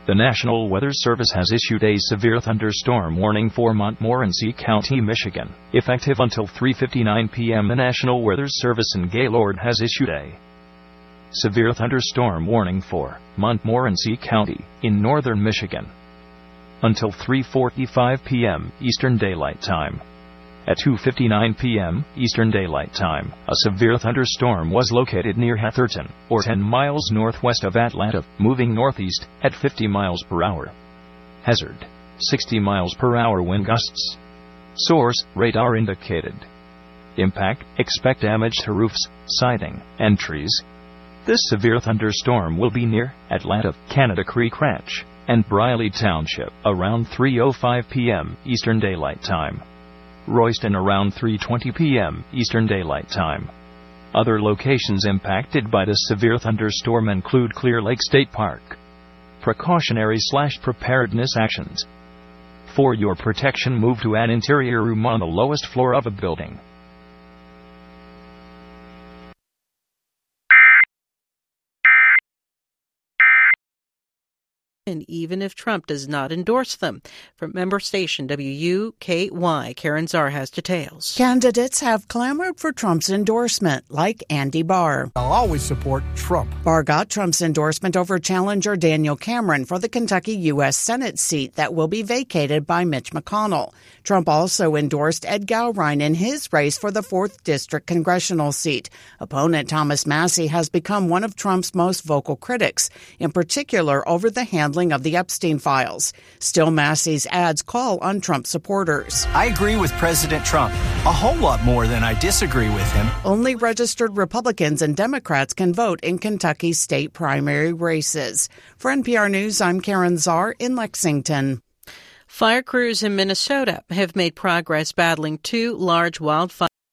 The National Weather Service has issued a severe thunderstorm warning for Montmorency County, Michigan. Effective until 3:59 p.m., the National Weather Service in Gaylord has issued a severe thunderstorm warning for Montmorency County in northern Michigan until 3:45 p.m. Eastern Daylight Time. At 2:59 p.m. Eastern Daylight Time, a severe thunderstorm was located near Hatherton, or 10 miles northwest of Atlanta, moving northeast at 50 miles per hour. Hazard: 60 miles per hour wind gusts. Source: radar indicated. Impact: expect damage to roofs, siding, and trees. This severe thunderstorm will be near Atlanta, Canada Creek Ranch, and Briley Township around 3:05 p.m. Eastern Daylight Time. Royston around 3:20 p.m. Eastern Daylight Time. Other locations impacted by this severe thunderstorm include Clear Lake State Park. Precautionary/preparedness actions. For your protection, move to an interior room on the lowest floor of a building. And even if Trump does not endorse them. From member station WUKY, Karen Czar has details. Candidates have clamored for Trump's endorsement, like Andy Barr. I'll always support Trump. Barr got Trump's endorsement over challenger Daniel Cameron for the Kentucky U.S. Senate seat that will be vacated by Mitch McConnell. Trump also endorsed Ed Gowrine in his race for the 4th District congressional seat. Opponent Thomas Massie has become one of Trump's most vocal critics, in particular over the handling of the Epstein files. Still, Massie's ads call on Trump supporters. I agree with President Trump a whole lot more than I disagree with him. Only registered Republicans and Democrats can vote in Kentucky's state primary races. For NPR News, I'm Karen Czar in Lexington. Fire crews in Minnesota have made progress battling 2 large wildfires